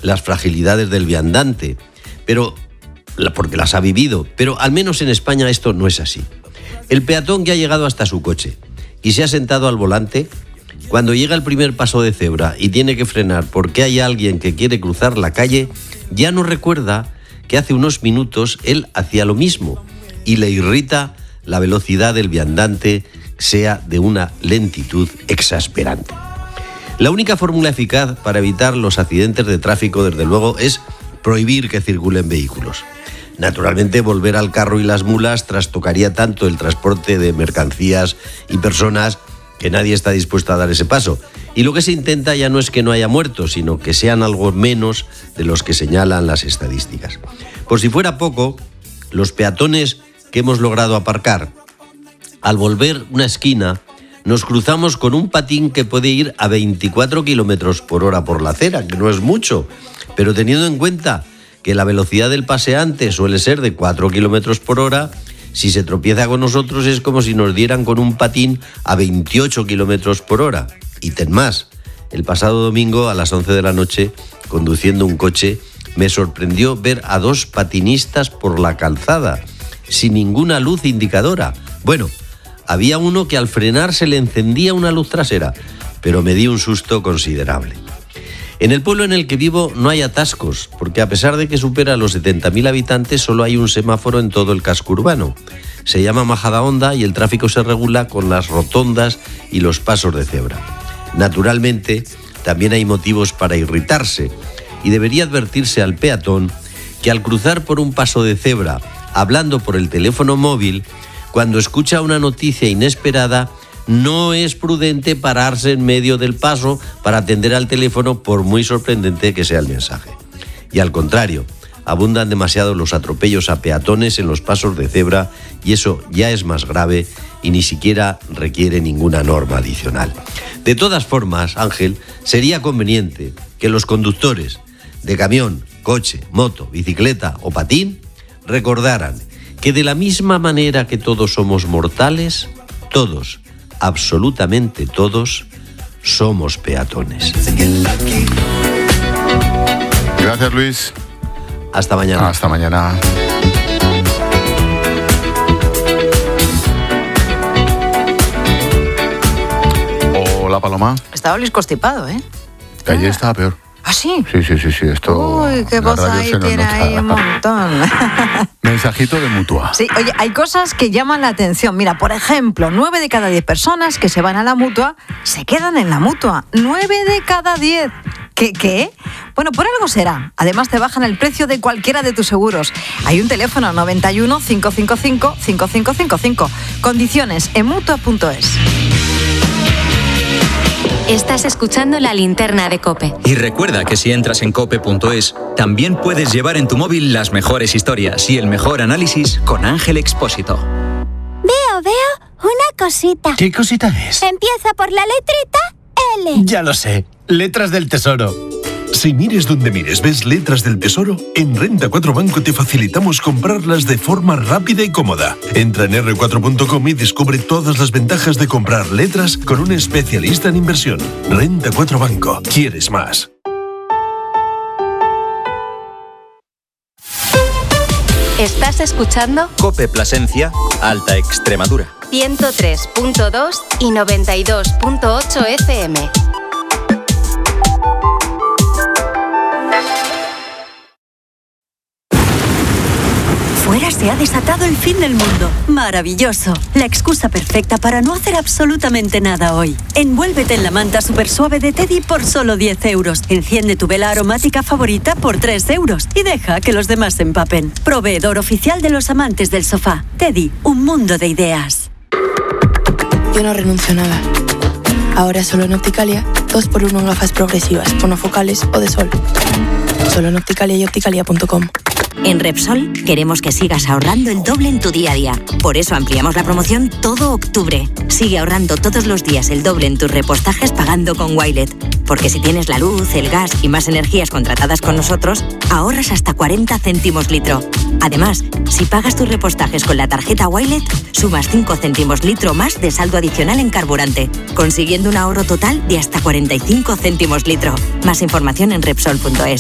las fragilidades del viandante, porque las ha vivido, pero al menos en España esto no es así. El peatón que ha llegado hasta su coche y se ha sentado al volante, cuando llega el primer paso de cebra y tiene que frenar porque hay alguien que quiere cruzar la calle, ya no recuerda que hace unos minutos él hacía lo mismo y le irrita la velocidad del viandante, sea de una lentitud exasperante. La única fórmula eficaz para evitar los accidentes de tráfico, desde luego, es prohibir que circulen vehículos. Naturalmente, volver al carro y las mulas trastocaría tanto el transporte de mercancías y personas que nadie está dispuesto a dar ese paso. Y lo que se intenta ya no es que no haya muertos, sino que sean algo menos de los que señalan las estadísticas. Por si fuera poco, los peatones que hemos logrado aparcar, al volver una esquina, nos cruzamos con un patín que puede ir a 24 kilómetros por hora por la acera, que no es mucho, pero teniendo en cuenta que la velocidad del paseante suele ser de 4 kilómetros por hora, si se tropieza con nosotros es como si nos dieran con un patín a 28 kilómetros por hora. Y ten más, el pasado domingo a las 11 de la noche, conduciendo un coche, me sorprendió ver a 2 patinistas por la calzada, sin ninguna luz indicadora. Bueno, había uno que al frenar se le encendía una luz trasera, pero me di un susto considerable. En el pueblo en el que vivo no hay atascos, porque a pesar de que supera los 70.000 habitantes, solo hay un semáforo en todo el casco urbano. Se llama Majadahonda y el tráfico se regula con las rotondas y los pasos de cebra. Naturalmente, también hay motivos para irritarse, y debería advertirse al peatón que al cruzar por un paso de cebra, hablando por el teléfono móvil, cuando escucha una noticia inesperada, no es prudente pararse en medio del paso para atender al teléfono, por muy sorprendente que sea el mensaje. Y al contrario, abundan demasiado los atropellos a peatones en los pasos de cebra, y eso ya es más grave y ni siquiera requiere ninguna norma adicional. De todas formas, Ángel, sería conveniente que los conductores de camión, coche, moto, bicicleta o patín recordaran que de la misma manera que todos somos mortales, todos, absolutamente todos, somos peatones. Gracias, Luis. Hasta mañana. Hasta mañana. Hola, Paloma. Estaba Luis constipado, ¿eh? Que ayer estaba peor. ¿Ah, sí? Sí. Esto. Uy, qué voz ahí tiene ahí un montón. Mensajito de Mutua. Sí, oye, hay cosas que llaman la atención. Mira, por ejemplo, 9 de cada 10 personas que se van a la Mutua se quedan en la Mutua. 9 de cada 10. ¿Qué? Bueno, por algo será. Además, te bajan el precio de cualquiera de tus seguros. Hay un teléfono 91 555 5555. Condiciones en Mutua.es. Estás escuchando La Linterna de COPE. Y recuerda que si entras en cope.es, también puedes llevar en tu móvil las mejores historias y el mejor análisis con Ángel Expósito. Veo una cosita. ¿Qué cosita es? Empieza por la letrita L. Ya lo sé, letras del tesoro. Si mires donde mires ves letras del tesoro, en Renta 4 Banco te facilitamos comprarlas de forma rápida y cómoda. Entra en r4.com y descubre todas las ventajas de comprar letras con un especialista en inversión. Renta 4 Banco. ¿Quieres más? Estás escuchando COPE Plasencia, Alta Extremadura. 103.2 y 92.8 FM. Fuera se ha desatado el fin del mundo. ¡Maravilloso! La excusa perfecta para no hacer absolutamente nada hoy. Envuélvete en la manta super suave de Teddy por solo 10 euros. Enciende tu vela aromática favorita por 3 euros. Y deja que los demás se empapen. Proveedor oficial de los amantes del sofá. Teddy, un mundo de ideas. Yo no renuncio a nada. Ahora solo en Opticalia, 2x1 en gafas progresivas, monofocales o de sol. Solo en Opticalia y opticalia.com. En Repsol queremos que sigas ahorrando el doble en tu día a día. Por eso ampliamos la promoción todo octubre. Sigue ahorrando todos los días el doble en tus repostajes pagando con Wilet. Porque si tienes la luz, el gas y más energías contratadas con nosotros, ahorras hasta 40 céntimos litro. Además, si pagas tus repostajes con la tarjeta Wilet, sumas 5 céntimos litro más de saldo adicional en carburante, consiguiendo un ahorro total de hasta 45 céntimos litro. Más información en Repsol.es.